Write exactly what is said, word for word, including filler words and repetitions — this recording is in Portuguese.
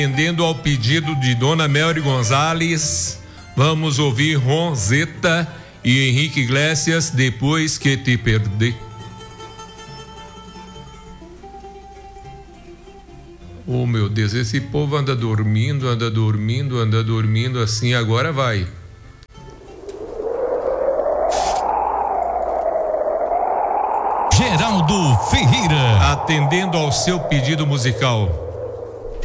Atendendo ao pedido de Dona Melry Gonzalez, vamos ouvir Ronzeta e Henrique Iglesias, Depois que te perdi. Oh, meu Deus, esse povo anda dormindo, anda dormindo, anda dormindo assim, agora vai. Geraldo Ferreira. Atendendo ao seu pedido musical.